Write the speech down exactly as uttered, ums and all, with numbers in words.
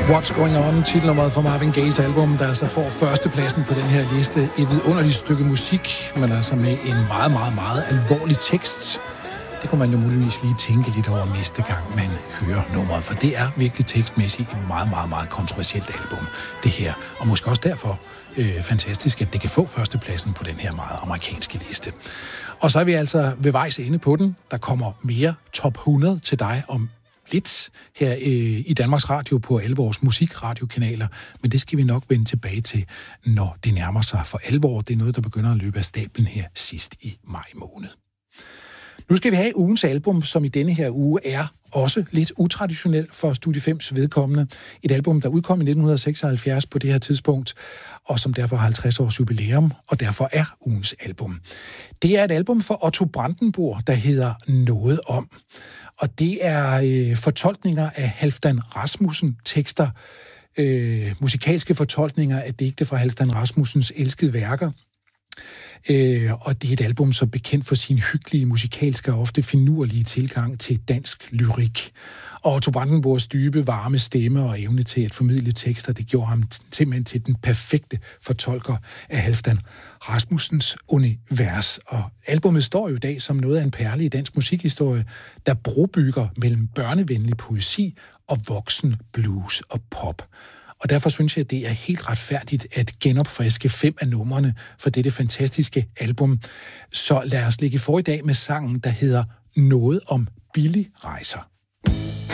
What's Going On, titelnummeret fra Marvin Gaye's album, der altså får førstepladsen på den her liste. Et vidunderligt stykke musik, men altså med en meget, meget, meget alvorlig tekst. Det kunne man jo muligvis lige tænke lidt over næste gang, man hører nummeret, for det er virkelig tekstmæssigt et meget, meget, meget kontroversielt album, det her. Og måske også derfor øh, fantastisk, at det kan få førstepladsen på den her meget amerikanske liste. Og så er vi altså ved vejs ende på den. Der kommer mere top hundrede til dig om lidt her øh, i Danmarks Radio på alle vores musikradiokanaler, men det skal vi nok vende tilbage til, når det nærmer sig for alvor. Det er noget, der begynder at løbe af stablen her sidst i maj måned. Nu skal vi have ugens album, som i denne her uge er også lidt utraditionel for Studie fems vedkommende. Et album, der udkom i nitten seksoghalvfjerds på det her tidspunkt, og som derfor har halvtreds års jubilæum, og derfor er ugens album. Det er et album for Otto Brandenburg, der hedder Noget om. Og det er øh, fortolkninger af Halfdan Rasmussen, tekster, øh, musikalske fortolkninger af digte fra Halfdan Rasmussens elskede værker. Øh, og det er et album, som er bekendt for sin hyggelige, musikalske og ofte finurlige tilgang til dansk lyrik. Og Otto Brandenburgs dybe, varme stemme og evne til at formidle tekster, det gjorde ham simpelthen til den perfekte fortolker af Halfdan Rasmussens univers. Og albummet står jo i dag som noget af en perle i dansk musikhistorie, der brobygger mellem børnevenlig poesi og voksen blues og pop. Og derfor synes jeg, at det er helt retfærdigt at genopfriske fem af numrene for dette fantastiske album. Så lad os ligge for i dag med sangen, der hedder Noget om billigrejser.